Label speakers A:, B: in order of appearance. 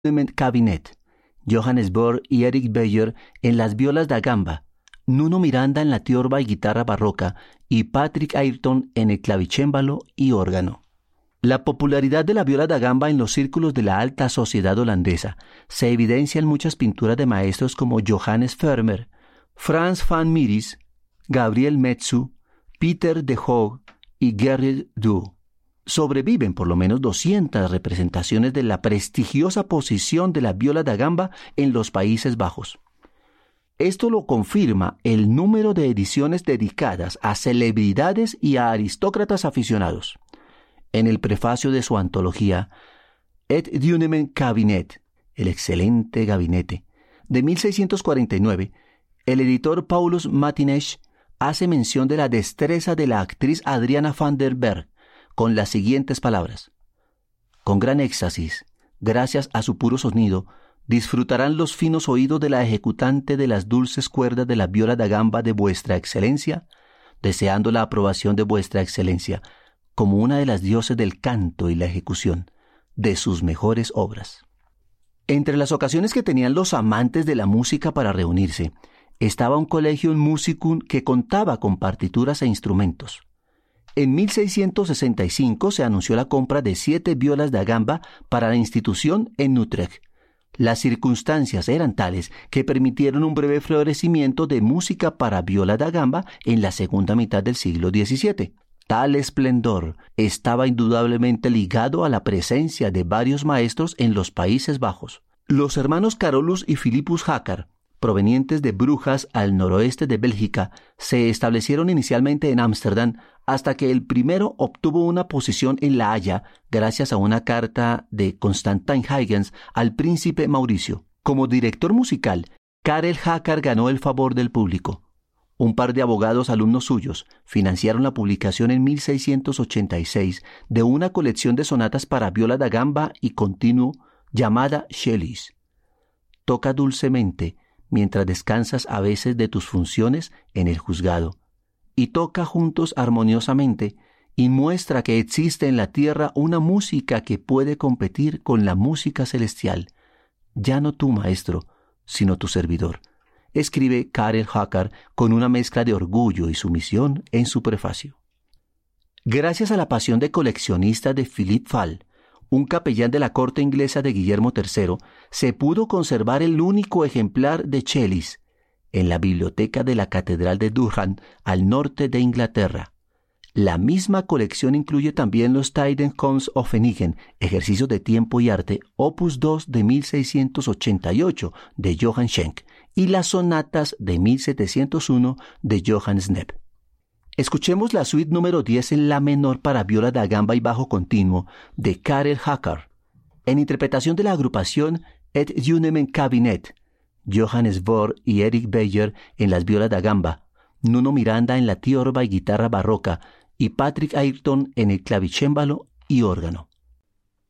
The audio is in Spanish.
A: Cabinet, Johannes Bohr y Eric Beyer en las violas da gamba, Nuno Miranda en la tiorba y guitarra barroca y Patrick Ayrton en el clavicémbalo y órgano. La popularidad de la viola da gamba en los círculos de la alta sociedad holandesa se evidencia en muchas pinturas de maestros como Johannes Vermeer, Frans van Mieris, Gabriel Metsu, Peter de Hoogh y Gerrit Dou. Sobreviven por lo menos 200 representaciones de la prestigiosa posición de la viola da gamba en los Países Bajos. Esto lo confirma el número de ediciones dedicadas a celebridades y a aristócratas aficionados. En el prefacio de su antología Het Dunemen Cabinet, el excelente gabinete, de 1649, el editor Paulus Martinez hace mención de la destreza de la actriz Adriana van der Berg con las siguientes palabras: con gran éxtasis, gracias a su puro sonido, disfrutarán los finos oídos de la ejecutante de las dulces cuerdas de la viola da gamba de vuestra excelencia, deseando la aprobación de vuestra excelencia, como una de las dioses del canto y la ejecución de sus mejores obras. Entre las ocasiones que tenían los amantes de la música para reunirse, estaba un Collegium Musicum que contaba con partituras e instrumentos. En 1665 se anunció la compra de 7 violas da gamba para la institución en Utrecht. Las circunstancias eran tales que permitieron un breve florecimiento de música para viola da gamba en la segunda mitad del siglo XVII. Tal esplendor estaba indudablemente ligado a la presencia de varios maestros en los Países Bajos. Los hermanos Carolus y Philippus Hacker, provenientes de Brujas al noroeste de Bélgica, se establecieron inicialmente en Ámsterdam hasta que el primero obtuvo una posición en La Haya gracias a una carta de Constantijn Huygens al príncipe Mauricio. Como director musical, Karel Hacker ganó el favor del público. Un par de abogados alumnos suyos financiaron la publicación en 1686 de una colección de sonatas para viola da gamba y continuo llamada Shelley's. Toca dulcemente mientras descansas a veces de tus funciones en el juzgado, y toca juntos armoniosamente y muestra que existe en la tierra una música que puede competir con la música celestial. Ya no tu maestro, sino tu servidor, escribe Karel Hacker con una mezcla de orgullo y sumisión en su prefacio. Gracias a la pasión de coleccionista de Philippe Fall, un capellán de la corte inglesa de Guillermo III, se pudo conservar el único ejemplar de Shelley's en la biblioteca de la Catedral de Durham, al norte de Inglaterra. La misma colección incluye también los Tijdenkunst Oefeningen, ejercicios de tiempo y arte, opus 2 de 1688 de Johann Schenk, y las sonatas de 1701 de Johann Snepp. Escuchemos la suite número 10 en la menor para viola da gamba y bajo continuo de Karel Hacker, en interpretación de la agrupación Het Dunemen Cabinet, Johannes Bohr y Eric Beyer en las violas da gamba, Nuno Miranda en la tiorba y guitarra barroca y Patrick Ayrton en el clavicémbalo y órgano.